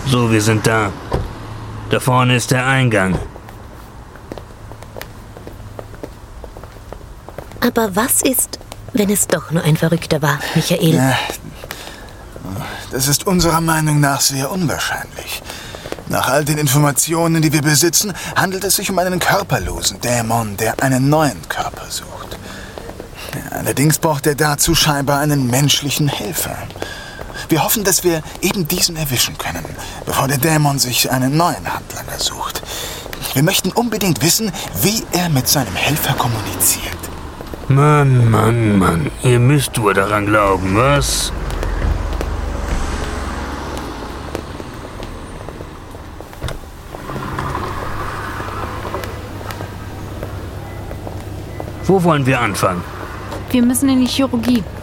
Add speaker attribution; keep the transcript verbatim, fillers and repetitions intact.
Speaker 1: So, wir sind da. Da vorne ist der Eingang.
Speaker 2: Aber was ist, wenn es doch nur ein Verrückter war, Michael?
Speaker 3: Ja, das ist unserer Meinung nach sehr unwahrscheinlich. Nach all den Informationen, die wir besitzen, handelt es sich um einen körperlosen Dämon, der einen neuen Körper sucht. Allerdings braucht er dazu scheinbar einen menschlichen Helfer. Wir hoffen, dass wir eben diesen erwischen können, bevor der Dämon sich einen neuen Handlanger sucht. Wir möchten unbedingt wissen, wie er mit seinem Helfer kommuniziert.
Speaker 1: Mann, Mann, Mann. Ihr müsst nur daran glauben, was? Wo wollen wir anfangen?
Speaker 4: Wir müssen in die Chirurgie.